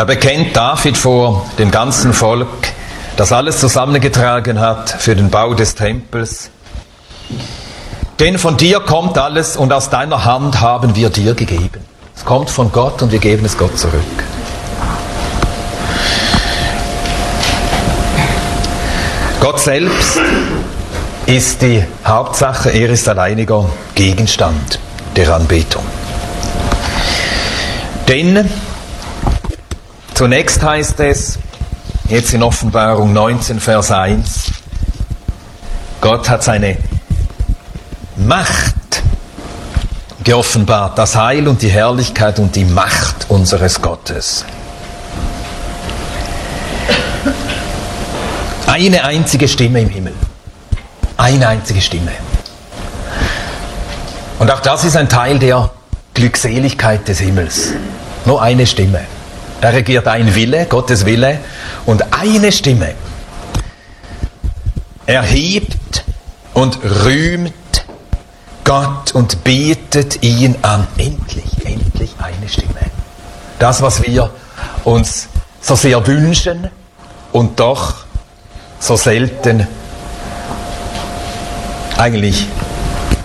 Da bekennt David vor dem ganzen Volk, das alles zusammengetragen hat für den Bau des Tempels: Denn von dir kommt alles und aus deiner Hand haben wir dir gegeben. Es kommt von Gott und wir geben es Gott zurück. Gott selbst ist die Hauptsache, er ist alleiniger Gegenstand der Anbetung. Denn zunächst heißt es, jetzt in Offenbarung 19, Vers 1, Gott hat seine Macht geoffenbart, das Heil und die Herrlichkeit und die Macht unseres Gottes. Eine einzige Stimme im Himmel. Eine einzige Stimme. Und auch das ist ein Teil der Glückseligkeit des Himmels. Nur eine Stimme. Da regiert ein Wille, Gottes Wille, und eine Stimme erhebt und rühmt Gott und betet ihn an. Endlich, endlich eine Stimme. Das, was wir uns so sehr wünschen und doch so selten eigentlich